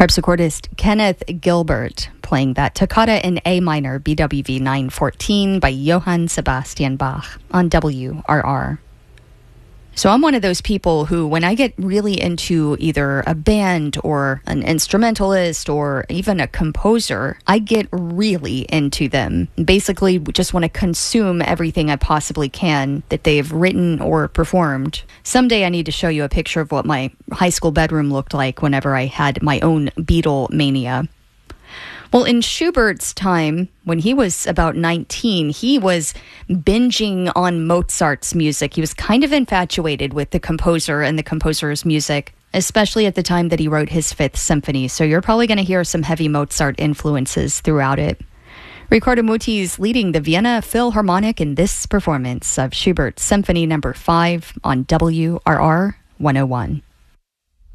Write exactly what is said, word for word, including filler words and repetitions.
Harpsichordist Kenneth Gilbert playing that Toccata in A minor, B W V nine fourteen by Johann Sebastian Bach on W R R. So I'm one of those people who, when I get really into either a band or an instrumentalist or even a composer, I get really into them. Basically, just want to consume everything I possibly can that they've written or performed. Someday I need to show you a picture of what my high school bedroom looked like whenever I had my own Beatlemania. Well, in Schubert's time, when he was about nineteen, he was binging on Mozart's music. He was kind of infatuated with the composer and the composer's music, especially at the time that he wrote his Fifth Symphony. So you're probably going to hear some heavy Mozart influences throughout it. Riccardo Muti's leading the Vienna Philharmonic in this performance of Schubert's Symphony Number five on W R R one oh one.